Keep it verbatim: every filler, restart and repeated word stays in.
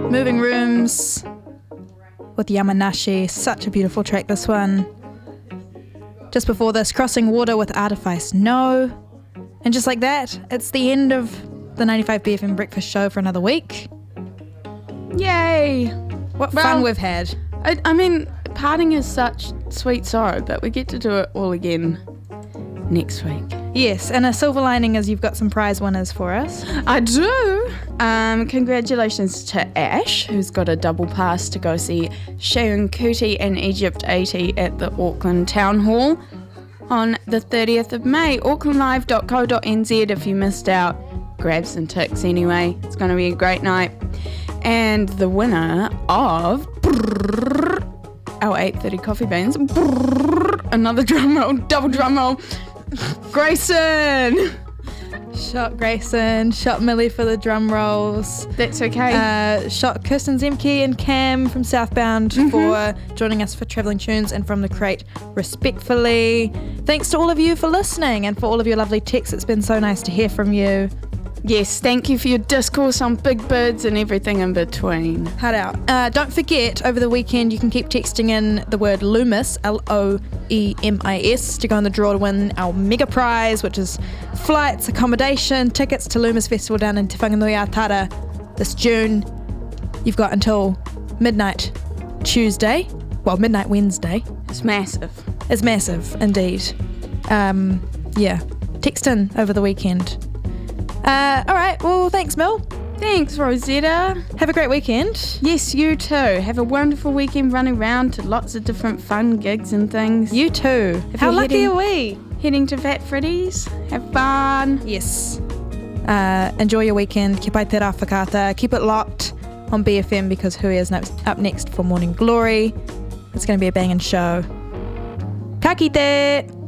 Moving Rooms with Yamanashi. Such a beautiful track, this one. Just before this, Crossing Water with Artifice No. And just like that, it's the end of the ninety-five B F M Breakfast Show for another week. Yay! What well, fun we've had. I, I mean, parting is such sweet sorrow, but we get to do it all again next week. Yes, and a silver lining is you've got some prize winners for us. I do. Um, congratulations to Ash, who's got a double pass to go see Sheun Kuti and Egypt eighty at the Auckland Town Hall on the thirtieth of May. auckland live dot co dot n z if you missed out. Grab some ticks anyway. It's going to be a great night. And the winner of our eight thirty Coffee Beans, another drum roll, double drum roll, Grayson. Shot Grayson, shot Millie for the drum rolls. That's okay. Uh, shot Kirsten Zemke and Cam from Southbound mm-hmm. for joining us for Travelling Tunes, and from the crate, respectfully. Thanks to all of you for listening and for all of your lovely texts. It's been so nice to hear from you. Yes, thank you for your discourse on Big Birds and everything in between. Head out. Uh, don't forget, over the weekend, you can keep texting in the word Loomis, L O E M I S, to go in the draw to win our mega prize, which is flights, accommodation, tickets to Loomis Festival down in Te Whanganui-a-Tara this June. You've got until midnight Tuesday. Well, midnight Wednesday. It's massive. It's massive, indeed. Um, yeah. Text in over the weekend. Uh, all right, well, thanks, Mel. Thanks, Rosetta. Have a great weekend. Yes, you too. Have a wonderful weekend running around to lots of different fun gigs and things. You too. If How lucky heading, are we? Heading to Fat Freddy's. Have fun. Yes. Uh, enjoy your weekend. Kia pai te rā whakaata. Keep it locked on B F M, because Hui is up next for Morning Glory. It's going to be a banging show. Ka kite!